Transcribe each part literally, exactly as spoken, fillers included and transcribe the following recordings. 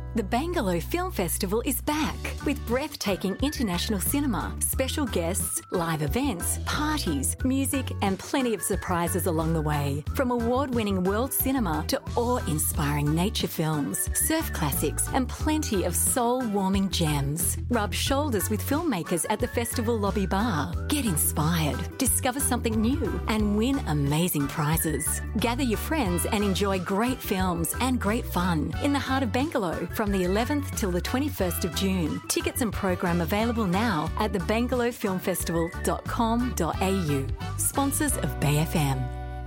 The Bangalore Film Festival is back with breathtaking international cinema, special guests, live events, parties, music and plenty of surprises along the way. From award-winning world cinema to awe-inspiring nature films, surf classics and plenty of soul-warming gems. Rub shoulders with filmmakers at the festival lobby bar. Get inspired, discover something new and win amazing prizes. Gather your friends and enjoy great films and great fun in the heart of Bangalore from the eleventh till the twenty-first of June. Tickets and program available now at the bangalore film festival dot com dot a u. Sponsors of Bay F M.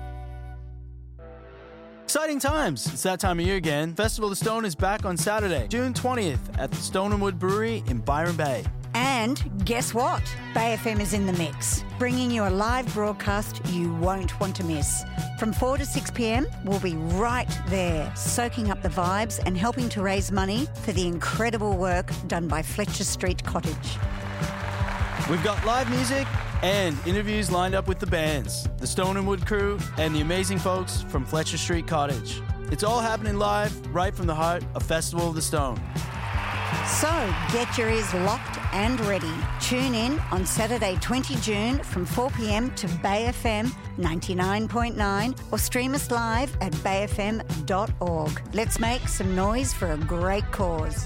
Exciting times. It's that time of year again. Festival of the Stone is back on Saturday, June twentieth at the Stone and Wood Brewery in Byron Bay. And guess what? Bay F M is in the mix, bringing you a live broadcast you won't want to miss. From four to six p.m, we'll be right there, soaking up the vibes and helping to raise money for the incredible work done by Fletcher Street Cottage. We've got live music and interviews lined up with the bands, the Stone and Wood crew, and the amazing folks from Fletcher Street Cottage. It's all happening live, right from the heart of Festival of the Stone. So get your ears locked and ready. Tune in on Saturday, the twentieth of June from four p.m. to Bay F M ninety-nine point nine or stream us live at bay f m dot org. Let's make some noise for a great cause.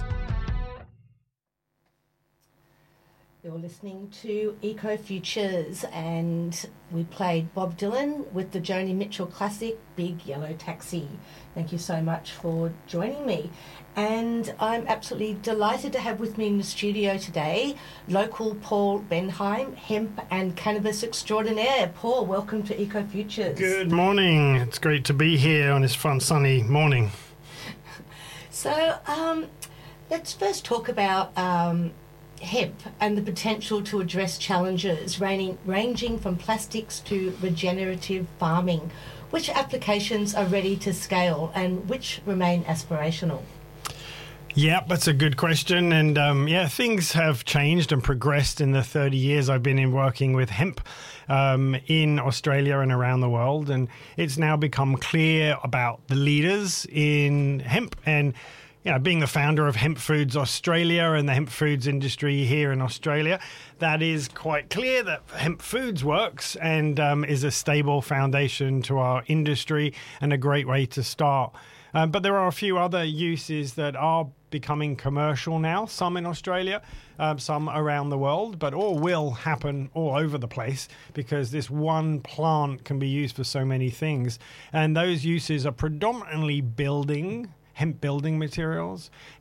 You're listening to Eco Futures, and we played Bob Dylan with the Joni Mitchell classic Big Yellow Taxi. Thank you so much for joining me. And I'm absolutely delighted to have with me in the studio today local Paul Benheim, hemp and cannabis extraordinaire. Paul, welcome to Eco Futures. Good morning. It's great to be here on this fun sunny morning. So um, let's first talk about um, hemp and the potential to address challenges ranging, ranging from plastics to regenerative farming. Which applications are ready to scale and which remain aspirational? Yeah, that's a good question. And um, yeah, things have changed and progressed in the thirty years I've been in working with hemp um, in Australia and around the world. And it's now become clear about the leaders in hemp. And you know, being the founder of Hemp Foods Australia and the hemp foods industry here in Australia, that is quite clear that Hemp Foods works and um, is a stable foundation to our industry and a great way to start. Um, but there are a few other uses that are becoming commercial now, some in Australia, um, some around the world, but all will happen all over the place because this one plant can be used for so many things. And those uses are predominantly building hemp building materials,